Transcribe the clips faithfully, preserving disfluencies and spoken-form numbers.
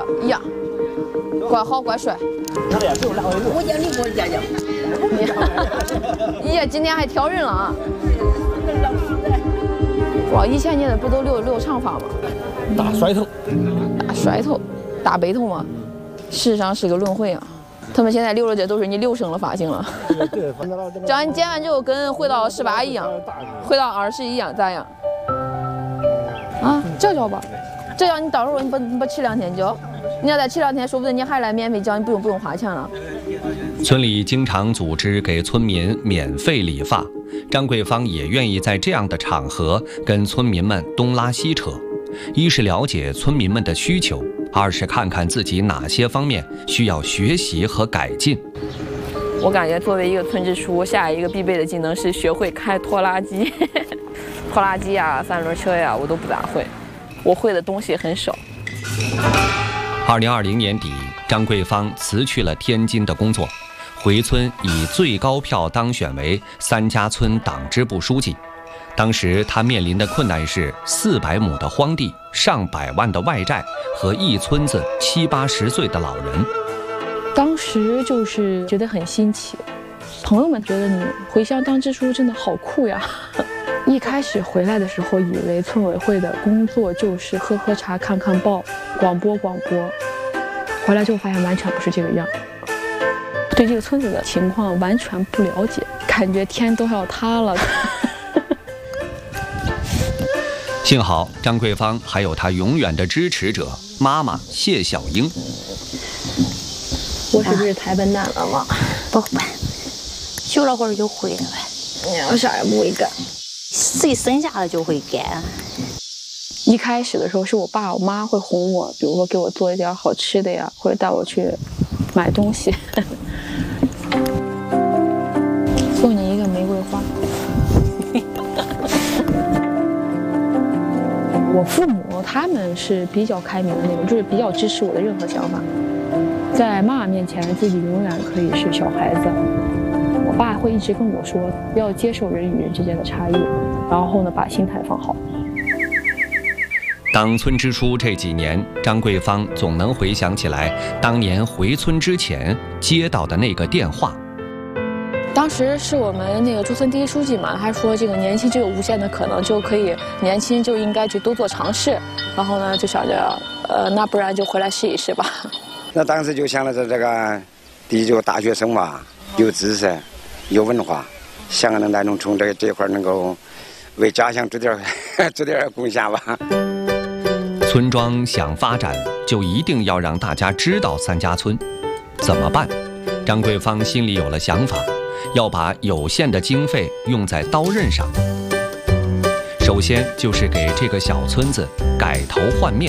呀，拐好拐甩。 我讲你给我讲讲。呀，今天还调人了啊！哇，以前年的不都留留长发吗？ 大甩头， 大甩头，大背头吗？世上是个轮回啊！他们现在留的这都是你留声的发型了。 对， 只要你剪完之后跟回到十八一样，回到二十一样，咋样？啊，教教吧，这样你到时候你不你不吃两天教，你要再吃两天，说不定你还来免费教，你不用不用花钱了。 村里经常组织给村民免费理发，张桂芳也愿意在这样的场合跟村民们东拉西扯，一是了解村民们的需求，二是看看自己哪些方面需要学习和改进。 我感觉作为一个村支书，下一个必备的技能是学会开拖拉机。拖拉机呀、三轮车呀，我都不咋会，我会的东西很少。 二零二零年底，张桂芳辞去了天津的工作，回村以最高票当选为三家村党支部书记。当时他面临的困难是四百亩的荒地、上百万的外债和一村子七八十岁的老人。 当时就是觉得很新奇，朋友们觉得你回乡当支书真的好酷呀。一开始回来的时候，以为村委会的工作就是喝喝茶、看看报、广播广播，回来之后发现完全不是这个样，对这个村子的情况完全不了解，感觉天都要塌了。 幸好张桂芳还有她永远的支持者妈妈谢小英。 我是不是太笨蛋了吗？ 不笨，学了会儿就会了呗。 我啥也不会干， 自己生下来就会干。 一开始的时候是我爸我妈会哄我，比如说给我做一点好吃的呀，或者带我去买东西。送你一个玫瑰花。我父母他们是比较开明的那种，就是比较支持我的任何想法。在妈妈面前，自己永远可以是小孩子。我爸会一直跟我说，不要接受人与人之间的差异，然后呢，把心态放好。 当村支书这几年，张桂芳总能回想起来当年回村之前接到的那个电话。 当时是我们那个驻村第一书记嘛，他说这个年轻就有无限的可能，就可以年轻就应该去多做尝试。然后呢，就想着，呃，那不然就回来试一试吧。 那当时就想着这这个，第一就大学生嘛，有知识，有文化，想着能能从这这块能够为家乡做点做点贡献吧。 村庄想发展，就一定要让大家知道三家村，怎么办？张桂芳心里有了想法，要把有限的经费用在刀刃上。首先就是给这个小村子改头换面。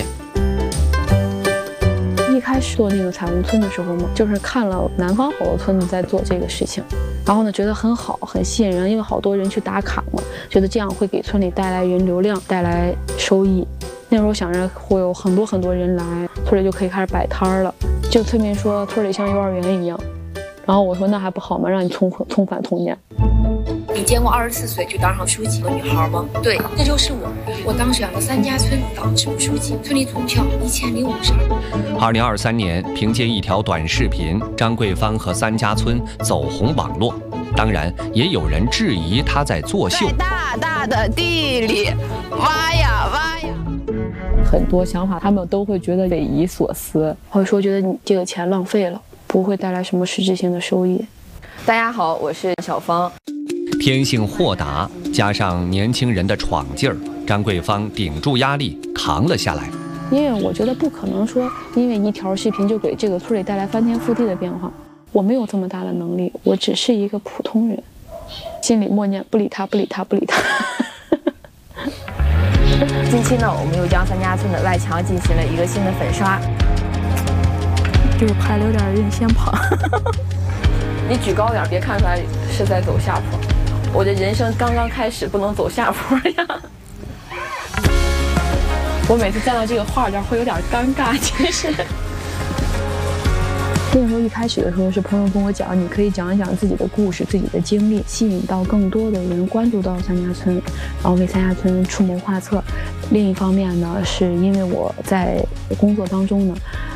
一开始做那个彩虹村的时候嘛，就是看了南方好多村子在做这个事情，然后呢觉得很好，很吸引人，因为好多人去打卡嘛，觉得这样会给村里带来人流量，带来收益。那时候想着会有很多很多人来，村里就可以开始摆摊了。就村民说村里像幼儿园一样，然后我说那还不好吗？让你重重返童年。 你见过二十四岁就当上书记的女孩吗？对，这就是我。我当选了三家村党支部书记，村里总票一千零五十二。 二零二三年，凭借一条短视频，张桂芳和三家村走红网络。当然，也有人质疑她在作秀。 在大大的地里挖呀挖呀。 很多想法他们都会觉得匪夷所思，会说觉得你这个钱浪费了，不会带来什么实质性的收益。 大家好，我是小芳。 天性豁达，加上年轻人的闯劲儿，张桂芳顶住压力扛了下来。 因为我觉得不可能说因为一条视频就给这个村里带来翻天覆地的变化，我没有这么大的能力，我只是一个普通人，心里默念不理他不理他不理他。 近期呢，我们又将三家村的外墙进行了一个新的粉刷， 就是拍的有点人显胖。 你举高点，别看出来是在走下坡。我的人生刚刚开始，不能走下坡呀。 我每次站到这个画这儿会有点尴尬，其实。那时候一开始的时候是朋友跟我讲，你可以讲一讲自己的故事、自己的经历，吸引到更多的人关注到三家村，然后为三家村出谋划策。另一方面呢，是因为我在工作当中呢，